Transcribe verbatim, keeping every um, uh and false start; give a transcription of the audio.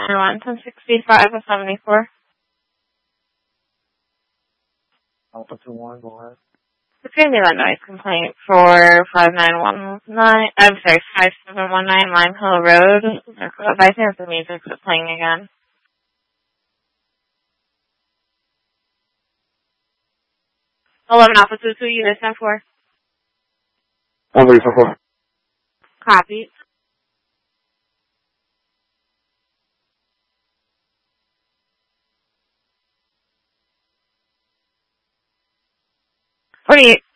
nine one, ten sixty-five with seventy-four. Alpha two one, go ahead. Retrieve that noise complaint for five nine one nine, I'm sorry, five seven one nine Lime Hill Road. I think the music's playing again. eleven Alpha two two, unit ten four. one three four four. Copy. forty-eight.